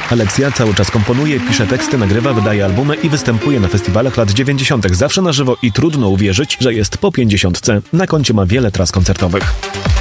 Aleksia cały czas komponuje, pisze teksty, nagrywa, wydaje albumy i występuje na festiwalach lat 90. Zawsze na żywo i trudno uwierzyć, że jest po 50. Na koncie ma wiele tras koncertowych.